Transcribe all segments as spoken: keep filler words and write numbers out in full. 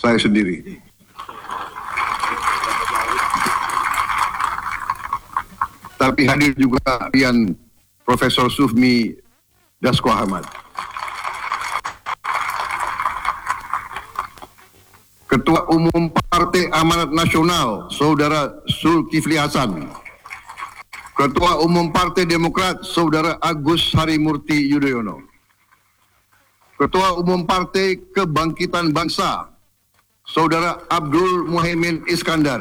saya sendiri. Tapi hadir juga Rian Profesor Sufmi Dasko Ahmad, Ketua Umum Partai Amanat Nasional Saudara Zulkifli Hasan, Ketua Umum Partai Demokrat Saudara Agus Harimurti Yudhoyono, Ketua Umum Partai Kebangkitan Bangsa Saudara Abdul Muhaimin Iskandar,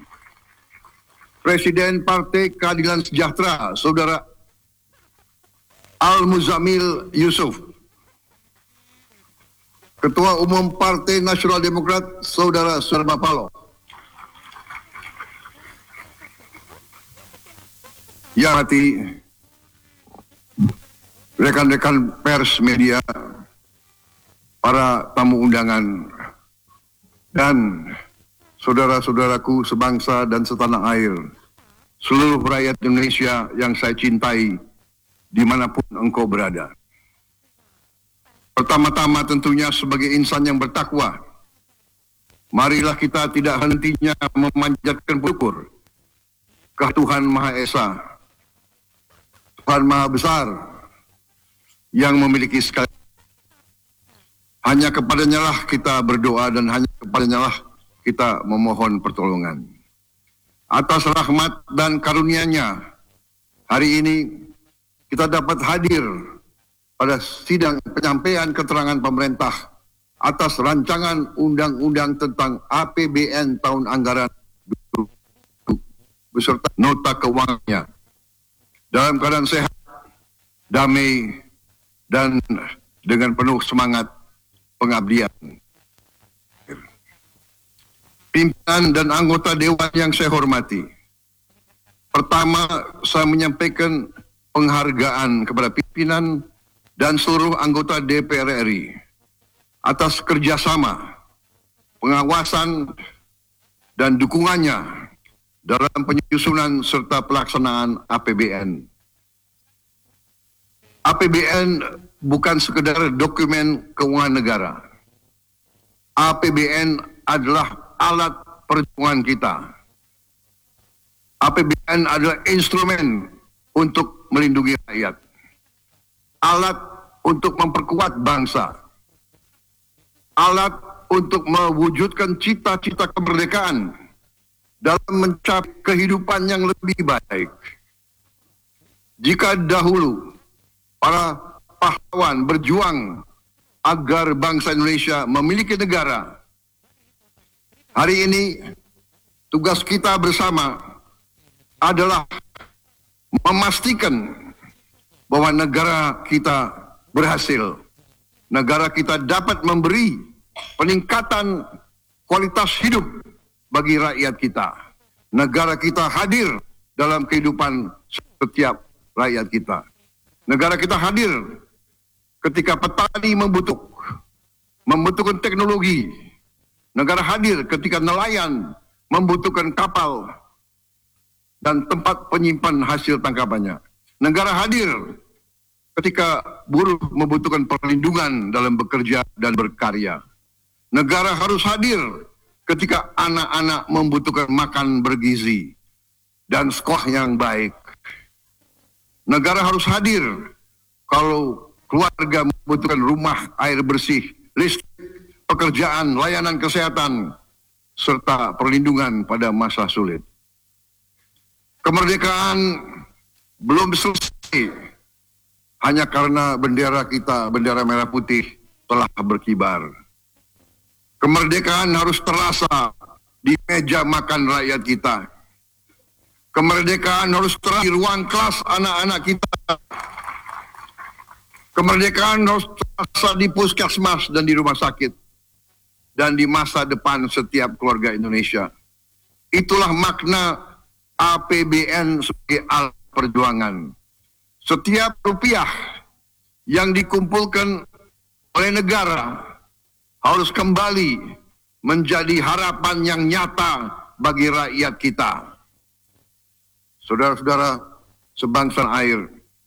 Presiden Partai Keadilan Sejahtera Saudara Al-Muzamil Yusuf, Ketua Umum Partai Nasional Demokrat Saudara Surya Paloh, yang hati rekan-rekan pers media, para tamu undangan, dan saudara-saudaraku sebangsa dan setanah air, seluruh rakyat Indonesia yang saya cintai dimanapun engkau berada. Pertama-tama tentunya sebagai insan yang bertakwa, marilah kita tidak hentinya memanjatkan syukur ke Tuhan Maha Esa, Tuhan Maha Besar, yang memiliki segala. Hanya kepadanya lah kita berdoa dan hanya kepadanya lah kita memohon pertolongan. Atas rahmat dan karunia-Nya, hari ini kita dapat hadir pada sidang penyampaian keterangan pemerintah atas rancangan undang-undang tentang A P B N tahun anggaran beserta nota keuangannya dalam keadaan sehat, damai, dan dengan penuh semangat pengabdian. Pimpinan dan anggota Dewan yang saya hormati, pertama saya menyampaikan penghargaan kepada pimpinan dan seluruh anggota D P R R I atas kerjasama, pengawasan, dan dukungannya dalam penyusunan serta pelaksanaan A P B N. A P B N bukan sekedar dokumen keuangan negara. A P B N adalah alat perjuangan kita. A P B N adalah instrumen untuk melindungi rakyat, alat untuk memperkuat bangsa, alat untuk mewujudkan cita-cita kemerdekaan dalam mencapai kehidupan yang lebih baik. Jika dahulu para pahlawan berjuang agar bangsa Indonesia memiliki negara, hari ini tugas kita bersama adalah memastikan bahwa negara kita berhasil. Negara kita dapat memberi peningkatan kualitas hidup bagi rakyat kita. Negara kita hadir dalam kehidupan setiap rakyat kita. Negara kita hadir ketika petani membutuhkan, membutuhkan teknologi. Negara hadir ketika nelayan membutuhkan kapal dan tempat penyimpan hasil tangkapannya. Negara hadir ketika buruh membutuhkan perlindungan dalam bekerja dan berkarya. Negara harus hadir ketika anak-anak membutuhkan makan bergizi dan sekolah yang baik. Negara harus hadir kalau keluarga membutuhkan rumah, air bersih, listrik, pekerjaan, layanan kesehatan, serta perlindungan pada masa sulit. Kemerdekaan belum selesai hanya karena bendera kita, bendera merah putih, telah berkibar. Kemerdekaan harus terasa di meja makan rakyat kita. Kemerdekaan harus terasa di ruang kelas anak-anak kita. Kemerdekaan harus terasa di puskesmas dan di rumah sakit. Dan di masa depan setiap keluarga Indonesia. Itulah makna A P B N sebagai alat perjuangan. Setiap rupiah yang dikumpulkan oleh negara harus kembali menjadi harapan yang nyata bagi rakyat kita. Saudara-saudara sebangsa air,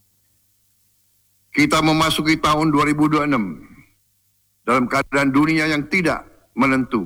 kita memasuki tahun dua ribu dua puluh enam dalam keadaan dunia yang tidak menentu.